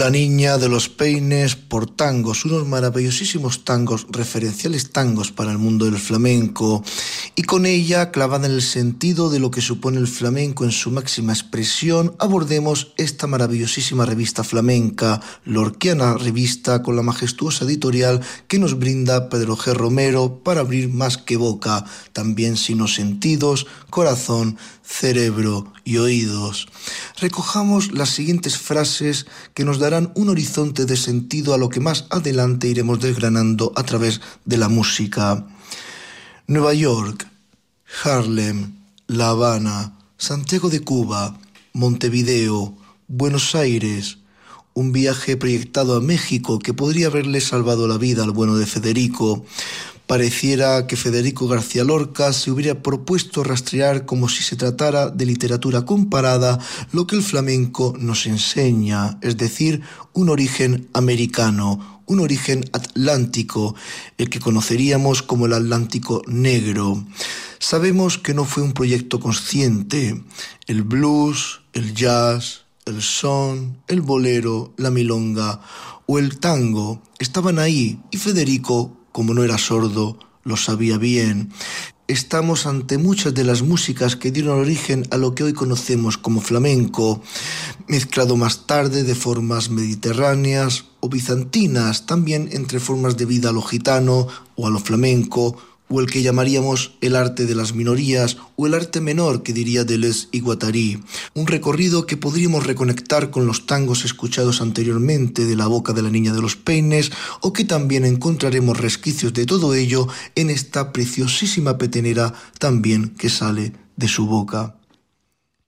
La Niña de los Peines por tangos, unos maravillosísimos tangos, referenciales tangos para el mundo del flamenco, y con ella, clavada en el sentido de lo que supone el flamenco en su máxima expresión, abordemos esta maravillosísima revista flamenca, Lorquiana Revista, con la majestuosa editorial que nos brinda Pedro G. Romero para abrir más que boca, también sino sentidos, corazón, cerebro y oídos. Recojamos las siguientes frases que nos darán un horizonte de sentido a lo que más adelante iremos desgranando a través de la música. Nueva York, Harlem, La Habana, Santiago de Cuba, Montevideo, Buenos Aires, un viaje proyectado a México que podría haberle salvado la vida al bueno de Federico. Pareciera que Federico García Lorca se hubiera propuesto rastrear como si se tratara de literatura comparada lo que el flamenco nos enseña, es decir, un origen americano, un origen atlántico, el que conoceríamos como el Atlántico Negro. Sabemos que no fue un proyecto consciente. El blues, el jazz, el son, el bolero, la milonga o el tango estaban ahí y Federico, como no era sordo, lo sabía bien. Estamos ante muchas de las músicas que dieron origen a lo que hoy conocemos como flamenco, mezclado más tarde de formas mediterráneas o bizantinas, también entre formas de vida a lo gitano o a lo flamenco, o el que llamaríamos el arte de las minorías o el arte menor que diría Deleuze y Guattari. Un recorrido que podríamos reconectar con los tangos escuchados anteriormente de la boca de la Niña de los Peines o que también encontraremos resquicios de todo ello en esta preciosísima petenera también que sale de su boca.